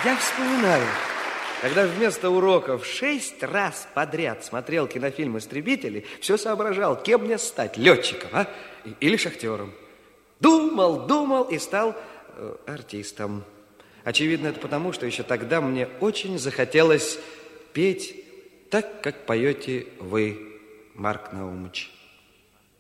Я вспоминаю, когда вместо уроков 6 раз подряд смотрел кинофильм «Истребители», все соображал, кем мне стать, летчиком, или шахтером. Думал и стал артистом. Очевидно, это потому, что еще тогда мне очень захотелось петь так, как поете вы, Марк Наумович.